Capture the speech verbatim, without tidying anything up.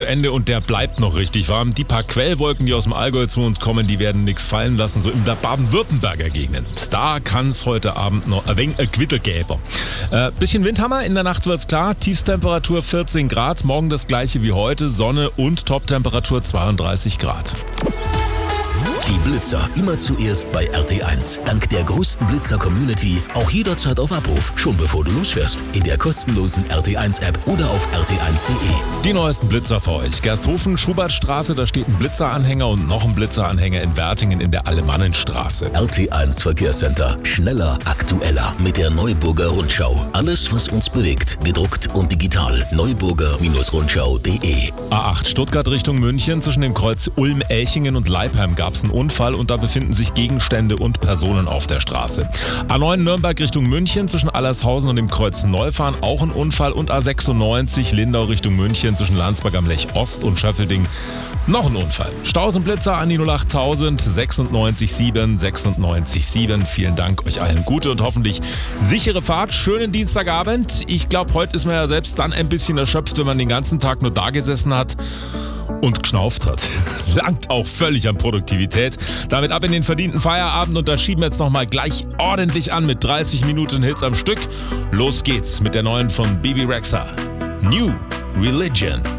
Ende und der bleibt noch richtig warm. Die paar Quellwolken, die aus dem Allgäu zu uns kommen, die werden nichts fallen lassen, so in der Baden-Württemberger Gegend. Da kann es heute Abend noch ein wenig ein Gewitter geben. Äh, bisschen Windhammer, in der Nacht wird's klar. Tiefstemperatur vierzehn Grad, morgen das gleiche wie heute, Sonne und Toptemperatur zweiunddreißig Grad. Die Blitzer immer zuerst bei R T eins. Dank der größten Blitzer-Community auch jederzeit auf Abruf, schon bevor du losfährst. In der kostenlosen R T eins App oder auf r t eins punkt d e. Die neuesten Blitzer für euch. Gersthofen, Schubertstraße, da steht ein Blitzeranhänger und noch ein Blitzeranhänger in Wertingen in der Alemannenstraße. R T eins Verkehrscenter. Schneller, aktueller mit der Neuburger Rundschau. Alles, was uns bewegt, gedruckt und digital. neuburger Rundschau punkt de. A acht Stuttgart Richtung München. Zwischen dem Kreuz Ulm-Elchingen und Leipheim gab es einen Unfall und da befinden sich Gegenstände und Personen auf der Straße. A neun Nürnberg Richtung München zwischen Allershausen und dem Kreuz Neufahren auch ein Unfall und A sechsundneunzig Lindau Richtung München zwischen Landsberg am Lech Ost und Schöffelding noch ein Unfall. Staus und Blitzer an die null acht tausend sechsundneunzig sieben sechsundneunzig sieben. Vielen Dank, euch allen gute und hoffentlich sichere Fahrt. Schönen Dienstagabend. Ich glaube, heute ist man ja selbst dann ein bisschen erschöpft, wenn man den ganzen Tag nur da gesessen hat und geschnauft hat. Langt auch völlig an Produktivität. Damit ab in den verdienten Feierabend und da schieben wir jetzt nochmal gleich ordentlich an mit dreißig Minuten Hits am Stück. Los geht's mit der neuen von Bebe Rexha. New Religion.